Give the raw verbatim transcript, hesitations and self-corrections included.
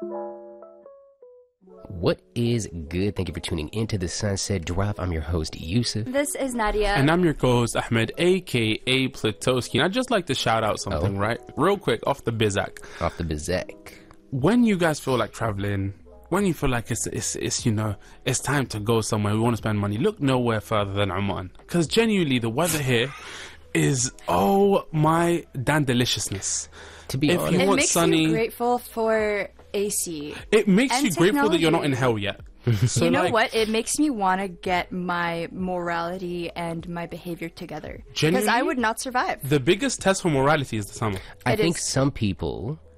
What is good? Thank you for tuning into the Sunset Drive. I'm your host, Yusuf. This is Nadia. And I'm your co-host, Ahmed, a k a. Platowski. And I'd just like to shout out something, Oh. right? Real quick, off the Bizak. Off the Bizak. When you guys feel like traveling, when you feel like it's, it's, it's, you know, it's time to go somewhere, we want to spend money, look nowhere further than Oman. Because genuinely, the weather here is, oh my damn deliciousness. To be If honest, you It want makes sunny, you grateful for A C. it makes and you grateful that you're not in technology. hell yet. So You know like, what? It makes me want to get my morality and my behavior together. Because I Genuinely? would not survive. The biggest test for morality is the summer. I It think is- some people